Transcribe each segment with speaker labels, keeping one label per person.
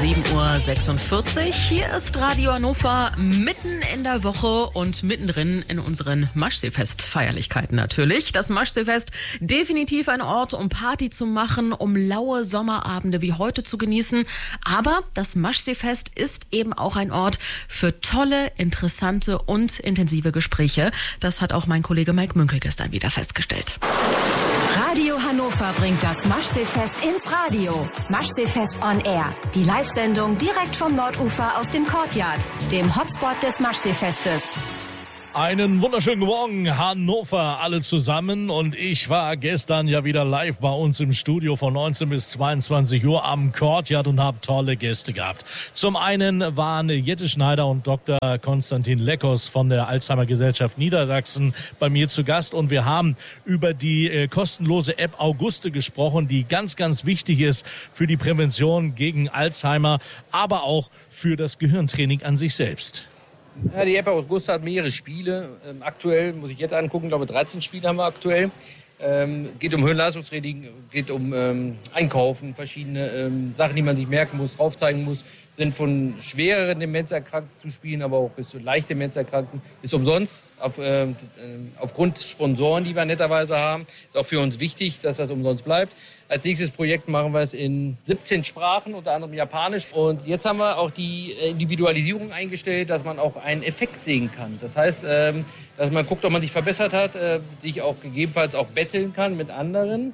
Speaker 1: 7:46 Uhr. Hier ist Radio Hannover mitten in der Woche und mittendrin in unseren Maschseefest-Feierlichkeiten natürlich. Das Maschseefest definitiv ein Ort, um Party zu machen, um laue Sommerabende wie heute zu genießen. Aber das Maschseefest ist eben auch ein Ort für tolle, interessante und intensive Gespräche. Das hat auch mein Kollege Mike Münkel gestern wieder festgestellt.
Speaker 2: Radio Hannover bringt das Maschseefest ins Radio. Maschseefest on Air. Die Live-Sendung direkt vom Nordufer aus dem Courtyard, dem Hotspot des Maschseefestes.
Speaker 3: Einen wunderschönen Morgen, Hannover, alle zusammen. Und ich war gestern ja wieder live bei uns im Studio von 19 bis 22 Uhr am Courtyard und habe tolle Gäste gehabt. Zum einen waren Jette Schneider und Dr. Konstantin Leckos von der Alzheimer-Gesellschaft Niedersachsen bei mir zu Gast. Und wir haben über die kostenlose App Auguste gesprochen, die ganz, ganz wichtig ist für die Prävention gegen Alzheimer, aber auch für das Gehirntraining an sich selbst.
Speaker 4: Ja, die App Auguste hat mehrere Spiele. Aktuell, muss ich jetzt angucken, glaube 13 Spiele haben wir aktuell. Geht um Hirnleistungstraining, geht um Einkaufen, verschiedene Sachen, die man sich merken muss, aufzeigen muss. Sind von schwereren Demenzerkrankten zu spielen, aber auch bis zu leicht Demenzerkrankten. Ist umsonst, aufgrund Sponsoren, die wir netterweise haben. Ist auch für uns wichtig, dass das umsonst bleibt. Als nächstes Projekt machen wir es in 17 Sprachen, unter anderem Japanisch. Und jetzt haben wir auch die Individualisierung eingestellt, dass man auch einen Effekt sehen kann. Das heißt, dass man guckt, ob man sich verbessert hat, sich auch gegebenenfalls auch betteln kann mit anderen.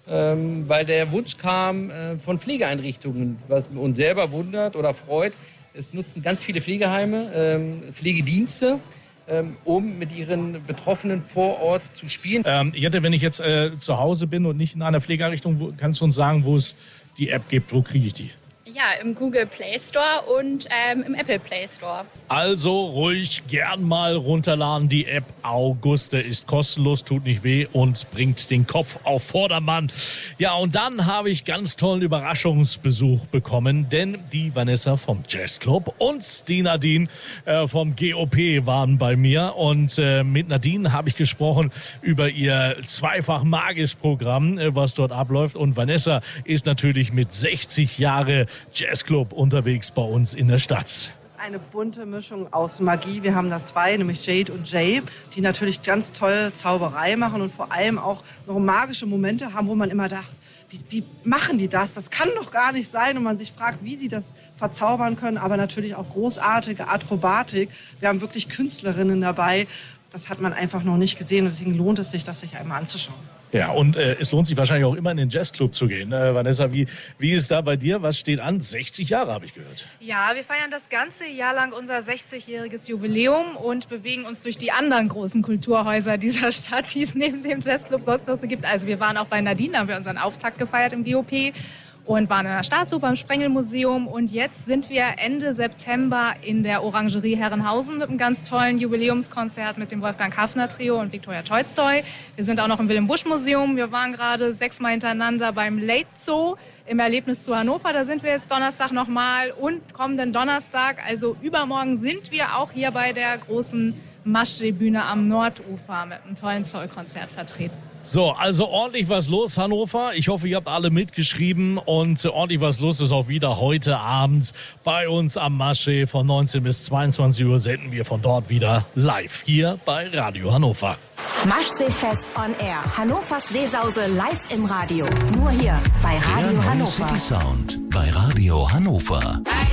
Speaker 4: Weil der Wunsch kam von Pflegeeinrichtungen, was uns selber wundert oder freut. Es nutzen ganz viele Pflegeheime, Pflegedienste, um mit ihren Betroffenen vor Ort zu spielen.
Speaker 3: Jette, wenn ich jetzt zu Hause bin und nicht in einer Pflegeeinrichtung, kannst du uns sagen, wo es die App gibt? Wo kriege ich die?
Speaker 5: Ja, im Google Play Store und im Apple Play Store.
Speaker 3: Also ruhig gern mal runterladen. Die App Auguste ist kostenlos, tut nicht weh und bringt den Kopf auf Vordermann. Ja, und dann habe ich ganz tollen Überraschungsbesuch bekommen, denn die Vanessa vom Jazzclub und die Nadine vom GOP waren bei mir. Und mit Nadine habe ich gesprochen über ihr zweifach magisch Programm, was dort abläuft. Und Vanessa ist natürlich mit 60 Jahre Jazzclub unterwegs bei uns in der Stadt.
Speaker 6: Eine bunte Mischung aus Magie. Wir haben da zwei, nämlich Jade und Jay, die natürlich ganz toll Zauberei machen und vor allem auch noch magische Momente haben, wo man immer dachte, wie machen die das? Das kann doch gar nicht sein. Und man sich fragt, wie sie das verzaubern können, aber natürlich auch großartige Akrobatik. Wir haben wirklich Künstlerinnen dabei. Das hat man einfach noch nicht gesehen. Deswegen lohnt es sich, das sich einmal anzuschauen.
Speaker 3: Ja, und es lohnt sich wahrscheinlich auch immer in den Jazzclub zu gehen. Vanessa, wie ist da bei dir? Was steht an? 60 Jahre habe ich gehört.
Speaker 5: Ja, wir feiern das ganze Jahr lang unser 60-jähriges Jubiläum und bewegen uns durch die anderen großen Kulturhäuser dieser Stadt, die es neben dem Jazzclub sonst noch so gibt. Also wir waren auch bei Nadine, da haben wir unseren Auftakt gefeiert im GOP. Und waren in der Staatsoper im Sprengelmuseum. Und jetzt sind wir Ende September in der Orangerie Herrenhausen mit einem ganz tollen Jubiläumskonzert mit dem Wolfgang Hafner Trio und Viktoria Tolstoi. Wir sind auch noch im Wilhelm-Busch-Museum. Wir waren gerade 6-mal hintereinander beim Late Zoo im Erlebnis zu Hannover. Da sind wir jetzt Donnerstag nochmal und kommenden Donnerstag, also übermorgen, sind wir auch hier bei der großen Maschsee-Bühne am Nordufer mit einem tollen Soul-Konzert vertreten.
Speaker 3: So, also ordentlich was los, Hannover. Ich hoffe, ihr habt alle mitgeschrieben und ordentlich was los ist auch wieder heute Abend bei uns am Maschsee. Von 19 bis 22 Uhr senden wir von dort wieder live hier bei Radio Hannover.
Speaker 2: Maschseefest on Air. Hannovers Seesause live im Radio. Nur hier bei Radio
Speaker 7: Der neue
Speaker 2: Hannover.
Speaker 7: City Sound bei Radio Hannover.